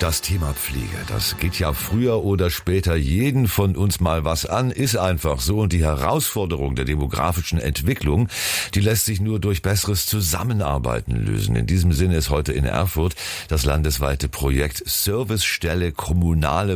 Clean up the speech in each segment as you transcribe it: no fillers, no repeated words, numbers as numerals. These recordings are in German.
Das Thema Pflege, das geht ja früher oder später jeden von uns mal was an, ist einfach so. Und die Herausforderung der demografischen Entwicklung, die lässt sich nur durch besseres Zusammenarbeiten lösen. In diesem Sinne ist heute in Erfurt das landesweite Projekt Servicestelle Kommunale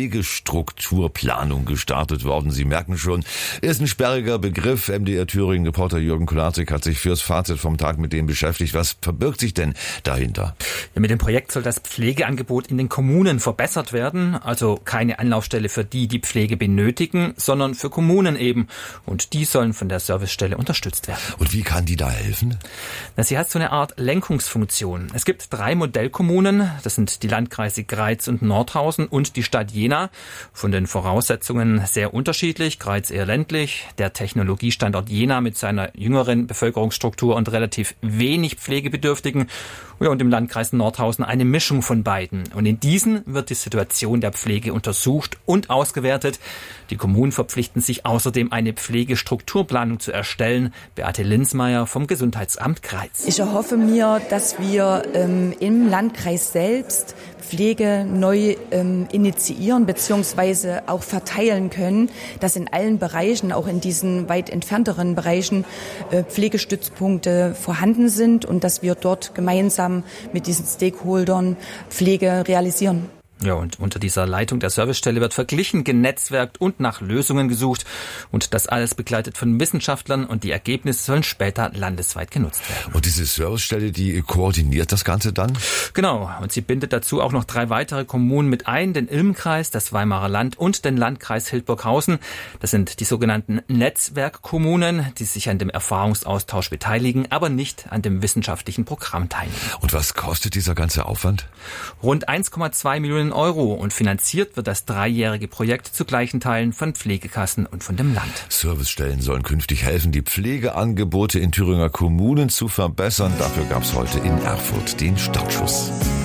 Pflegestrukturplanung gestartet worden. Sie merken schon, ist ein sperriger Begriff. MDR Thüringen-Reporter Jürgen Kulatik hat sich fürs Fazit vom Tag mit dem beschäftigt. Was verbirgt sich denn dahinter? Ja, mit dem Projekt soll das Pflegeangebot in den Kommunen verbessert werden. Also keine Anlaufstelle für die Pflege benötigen, sondern für Kommunen eben. Und die sollen von der Servicestelle unterstützt werden. Und wie kann die da helfen? Sie hat so eine Art Lenkungsfunktion. Es gibt 3 Modellkommunen. Das sind die Landkreise Greiz und Nordhausen und die Stadt Jena. Von den Voraussetzungen sehr unterschiedlich. Greiz eher ländlich. Der Technologiestandort Jena mit seiner jüngeren Bevölkerungsstruktur und relativ wenig Pflegebedürftigen. Ja, und im Landkreis Nordhausen eine Mischung von beiden. Und in diesen wird die Situation der Pflege untersucht und ausgewertet. Die Kommunen verpflichten sich außerdem, eine Pflegestrukturplanung zu erstellen. Beate Linsmeier vom Gesundheitsamt Greiz. Ich erhoffe mir, dass wir im Landkreis selbst Pflege neu initiieren bzw. auch verteilen können, dass in allen Bereichen, auch in diesen weit entfernteren Bereichen, Pflegestützpunkte vorhanden sind und dass wir dort gemeinsam mit diesen Stakeholdern Pflege realisieren. Ja, und unter dieser Leitung der Servicestelle wird verglichen, genetzwerkt und nach Lösungen gesucht. Und das alles begleitet von Wissenschaftlern und die Ergebnisse sollen später landesweit genutzt werden. Und diese Servicestelle, die koordiniert das Ganze dann? Genau. Und sie bindet dazu auch noch 3 weitere Kommunen mit ein, den Ilm-Kreis, das Weimarer Land und den Landkreis Hildburghausen. Das sind die sogenannten Netzwerkkommunen, die sich an dem Erfahrungsaustausch beteiligen, aber nicht an dem wissenschaftlichen Programm teilnehmen. Und was kostet dieser ganze Aufwand? Rund 1,2 Millionen Euro und finanziert wird das 3-jährige Projekt zu gleichen Teilen von Pflegekassen und von dem Land. Servicestellen sollen künftig helfen, die Pflegeangebote in Thüringer Kommunen zu verbessern. Dafür gab es heute in Erfurt den Startschuss.